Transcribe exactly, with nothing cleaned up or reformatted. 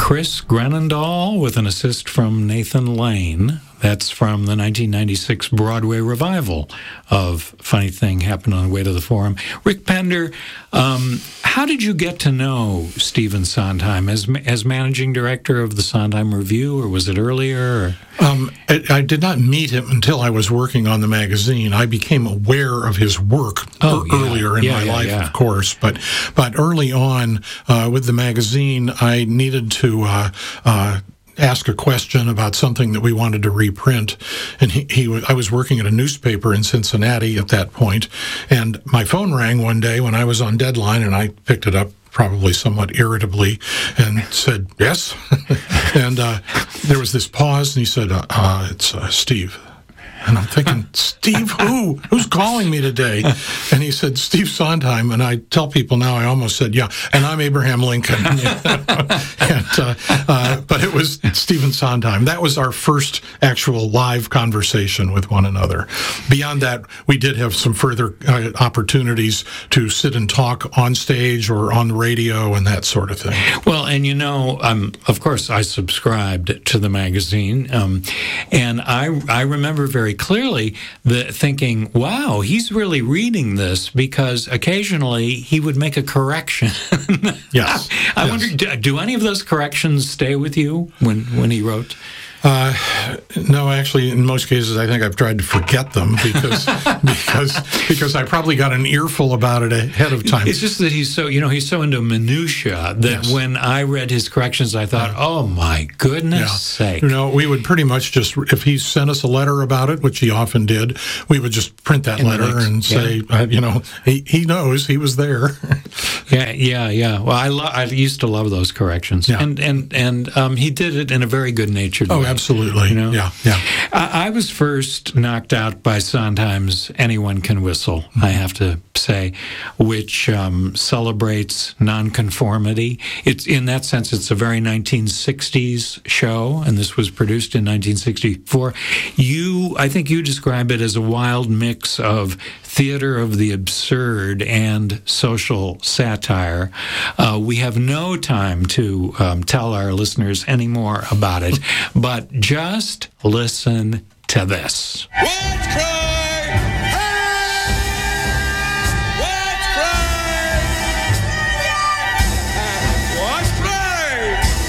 Chris Grenendahl with an assist from Nathan Lane. That's from the nineteen ninety-six Broadway revival of Funny Thing Happened on the Way to the Forum. Rick Pender, um, how did you get to know Stephen Sondheim as as managing director of the Sondheim Review, or was it earlier? Or? Um, I, I did not meet him until I was working on the magazine. I became aware of his work oh, er- yeah. earlier in yeah, my yeah, life, yeah. of course, but but early on uh, with the magazine, I needed to uh, uh, ask a question about something that we wanted to reprint, and he, he was, I was working at a newspaper in Cincinnati at that point, and my phone rang one day when I was on deadline, and I picked it up probably somewhat irritably and said, yes. and uh, there was this pause, and he said, uh, uh, it's uh, Steve. And I'm thinking, Steve who? Who's calling me today? And he said, Steve Sondheim. And I tell people now, I almost said, yeah, and I'm Abraham Lincoln. and, uh, uh, but it was Stephen Sondheim. That was our first actual live conversation with one another. Beyond that, we did have some further uh, opportunities to sit and talk on stage or on the radio and that sort of thing. Well, and you know, um, of course, I subscribed to the magazine, um, and I I remember very clearly the thinking, wow, he's really reading this, because occasionally he would make a correction. Yes. I yes. wonder, do, do any of those corrections stay with you when, when he wrote? Uh, no, actually, in most cases, I think I've tried to forget them because because because I probably got an earful about it ahead of time. It's just that he's so, you know, he's so into minutia that Yes. when I read his corrections, I thought, oh my goodness Yeah. sake. You know, we would pretty much just, if he sent us a letter about it, which he often did, we would just print that In the letter next- and say, yeah. uh, you know, he, he knows, he was there. Yeah, yeah, yeah. Well, I lo- I used to love those corrections, Yeah. and and and um, he did it in a very good-natured Oh, way. absolutely. You know? Yeah, yeah. I, I was first knocked out by Sondheim's "Anyone Can Whistle," Mm-hmm. I have to say, which um, celebrates nonconformity. It's in that sense, it's a very nineteen sixties show, and this was produced in nineteen sixty-four. You, I think, you describe it as a wild mix of theater of the absurd and social satire. Uh, we have no time to um, tell our listeners any more about it, but just listen to this. Witchcraft!